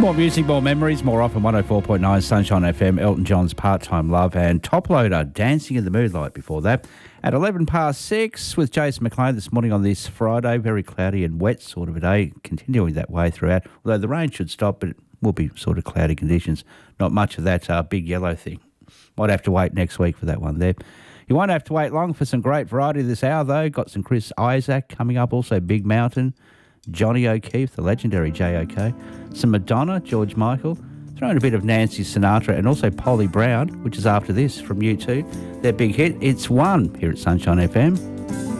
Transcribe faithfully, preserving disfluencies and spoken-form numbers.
More music, more memories, more often one oh four point nine Sunshine F M, Elton John's Part-Time Love, and Top Loader, Dancing in the Moonlight before that. At eleven past six with Jason McLean this morning on this Friday, very cloudy and wet sort of a day, continuing that way throughout, although the rain should stop, but it will be sort of cloudy conditions. Not much of that uh, big yellow thing. Might have to wait next week for that one there. You won't have to wait long for some great variety this hour, though. Got some Chris Isaac coming up, also Big Mountain, Johnny O'Keefe, the legendary J O K, some Madonna, George Michael, throwing a bit of Nancy Sinatra and also Polly Brown, which is after this from U two. Their big hit, It's One, here at Sunshine F M.